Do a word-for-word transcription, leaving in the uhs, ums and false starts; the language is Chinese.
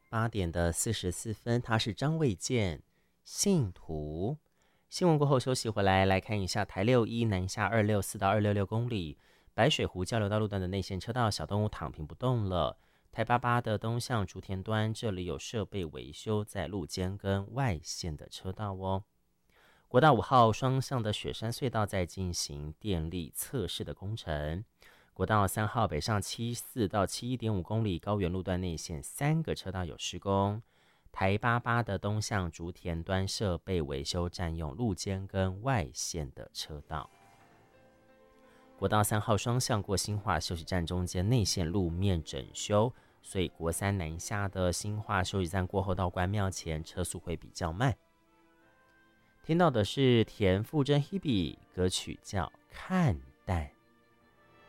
八点的四十四分，他是张卫健，信徒。新闻过后休息回来，来看一下台六一南下二六四到二六六公里，白水湖交流道路段的内线车道小动物躺平不动了。台八八的东向竹田端，这里有设备维修，在路肩跟外线的车道哦。国道五号双向的雪山隧道在进行电力测试的工程。国道三号北上七四到七一点五公里，高原路段内线三个车道有施工。台八八的东向竹田端设备维修，占用路肩跟外线的车道。国道三号双向过新化休息站中间内线路面整修，所以国三南下的新化休息站过后到关庙前车速会比较慢。听到的是田馥甄 Hebe 歌曲叫《看淡》。